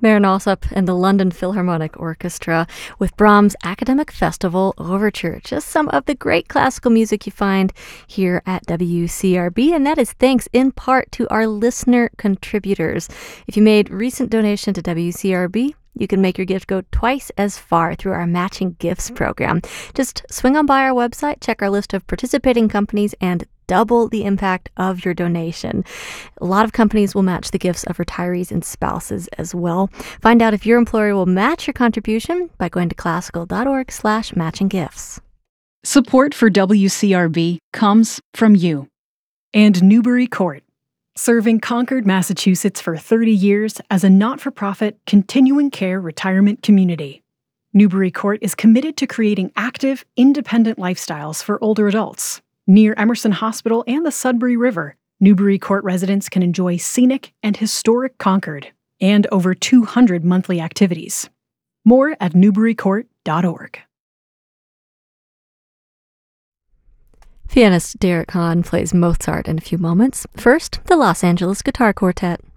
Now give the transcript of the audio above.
Maren Alsop and the London Philharmonic Orchestra with Brahms' Academic Festival Overture. Just some of the great classical music you find here at WCRB, and that is thanks in part to our listener contributors. If you made recent donation to WCRB, you can make your gift go twice as far through our Matching Gifts program. Just swing on by our website, check our list of participating companies, and double the impact of your donation. A lot of companies will match the gifts of retirees and spouses as well. Find out if your employer will match your contribution by going to classical.org/matchinggifts. Support for WCRB comes from you and Newbury Court, serving Concord, Massachusetts for 30 years as a not-for-profit continuing care retirement community. Newbury Court is committed to creating active, independent lifestyles for older adults. Near Emerson Hospital and the Sudbury River, Newbury Court residents can enjoy scenic and historic Concord and over 200 monthly activities. More at newburycourt.org. Pianist Derek Hahn plays Mozart in a few moments. First, the Los Angeles Guitar Quartet.